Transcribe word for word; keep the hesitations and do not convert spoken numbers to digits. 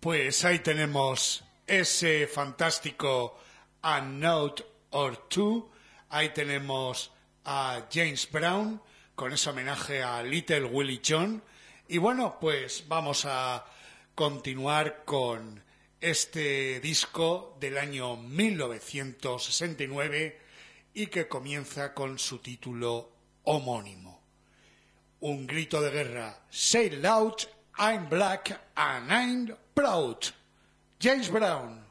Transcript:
Pues ahí tenemos ese fantástico A Note or Two. Ahí tenemos a James Brown con ese homenaje a Little Willie John. Y bueno, pues vamos a continuar con este disco del año mil novecientos sesenta y nueve y que comienza con su título homónimo. Un grito de guerra. Say loud, I'm black and I'm proud. James Brown.